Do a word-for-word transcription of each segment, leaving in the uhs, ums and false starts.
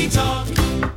Property Talk.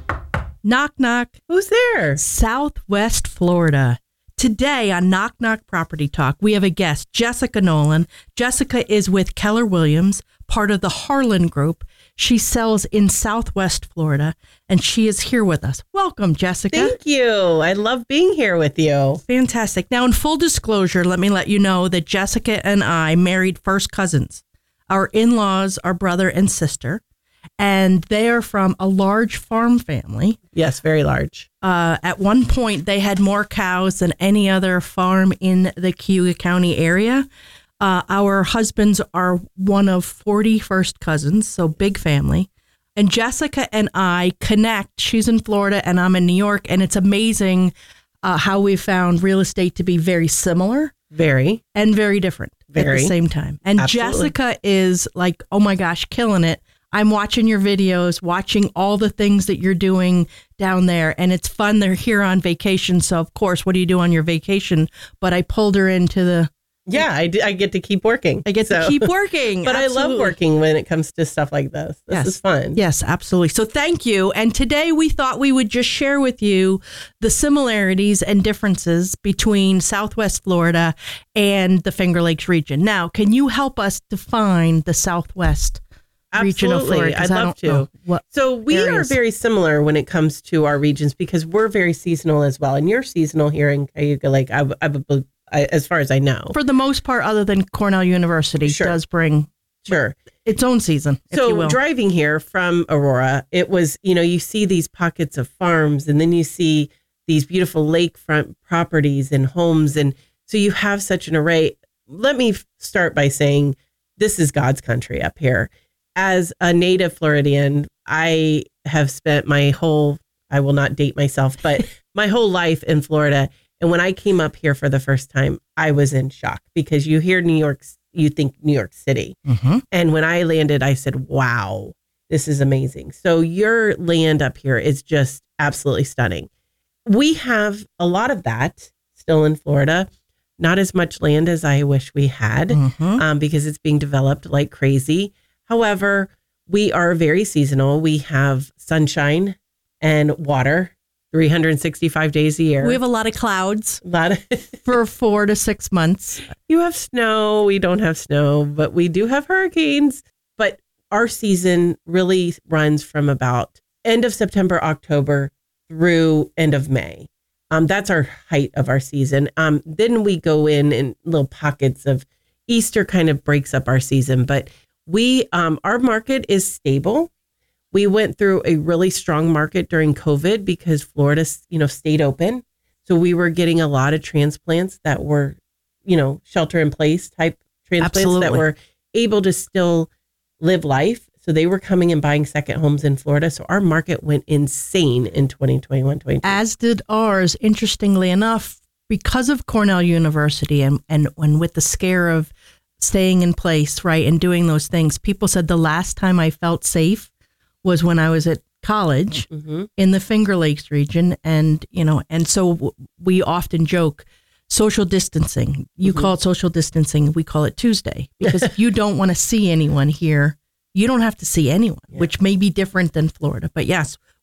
Knock, knock. Who's there? Southwest Florida. Today on Knock Knock Property Talk, we have a guest, Jessica Nolan. Jessica is with Keller Williams, part of the Harlan Group. She sells in Southwest Florida, and she is here with us. Welcome, Jessica. Thank you. I love being here with you. Fantastic. Now, in full disclosure, let me let you know that Jessica and I married first cousins. Our in-laws are brother and sister, and they are from a large farm family. Yes, very large. Uh, at one point, they had more cows than any other farm in the Cayuga County area. Uh, our husbands are one of forty first cousins, so big family. And Jessica and I connect. She's in Florida and I'm in New York. And it's amazing uh, how we found real estate to be very similar. Very. And very different Very. at the same time. And Absolutely. Jessica is like, oh my gosh, killing it. I'm watching your videos, watching all the things that you're doing down there. And it's fun. They're here on vacation. So, of course, what do you do on your vacation? But I pulled her into the... Yeah, I, d- I get to keep working. I get so. to keep working. But Absolutely. I love working when it comes to stuff like this. This Yes. is fun. Yes, absolutely. So thank you. And today we thought we would just share with you the similarities and differences between Southwest Florida and the Finger Lakes region. Now, can you help us define the Southwest region of Florida? Absolutely. 'Cause I'd I love don't know to. what So we areas. are very similar when it comes to our regions because we're very seasonal as well. And you're seasonal here in Cayuga Lake, I, I, I, as far as I know. For the most part, other than Cornell University, Sure. does bring Sure. its own season, if you So will. driving here from Aurora, it was, you know, you see these pockets of farms and then you see these beautiful lakefront properties and homes. And so you have such an array. Let me f- start by saying this is God's country up here. As a native Floridian, I have spent my whole, I will not date myself, but my whole life in Florida. And when I came up here for the first time, I was in shock because you hear New York, you think New York City. Mm-hmm. And when I landed, I said, wow, this is amazing. So your land up here is just absolutely stunning. We have a lot of that still in Florida, not as much land as I wish we had Mm-hmm. um, because it's being developed like crazy. However, we are very seasonal. We have sunshine and water three hundred sixty-five days a year. We have a lot of clouds a lot of for four to six months. You have snow. We don't have snow, but we do have hurricanes. But our season really runs from about end of September, October through end of May. Um, that's our height of our season. Um, then we go in in little pockets of Easter kind of breaks up our season. But we, um, our market is stable. We went through a really strong market during COVID because Florida, you know, stayed open. So we were getting a lot of transplants that were, you know, shelter in place type transplants Absolutely. that were able to still live life. So they were coming and buying second homes in Florida. So our market went insane in twenty twenty-one, twenty-two. As did ours, interestingly enough, because of Cornell University and, and, and with the scare of staying in place, right, and doing those things, people said the last time I felt safe was when I was at college Mm-hmm. in the Finger Lakes region. And, you know, and so w- we often joke, social distancing. You Mhm. call it social distancing. We call it Tuesday. Because if you don't want to see anyone here, you don't have to see anyone, Yeah. which may be different than Florida. But yes,